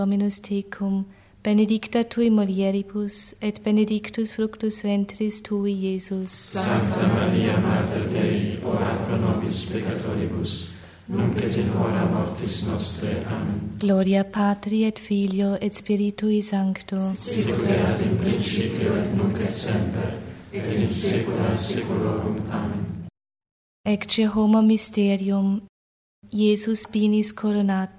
Dominus tecum, benedicta tui mulieribus, et benedictus fructus ventris tui, Iesus. Sancta Maria, Mater Dei, ora pro nobis peccatoribus, nunc et in hora mortis nostre. Amen. Gloria Patri et Filio et Spiritui Sancto. Sicut erat in principio et nunc et semper, et in saecula saeculorum. Amen. Ecce homo mysterium, Iesus binis coronat,